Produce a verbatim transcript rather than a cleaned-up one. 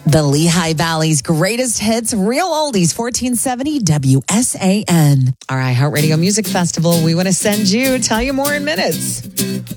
The Lehigh Valley's greatest hits, real oldies, fourteen seventy W S A N. Our iHeartRadio Music Festival. We want to send you. Tell you more in minutes.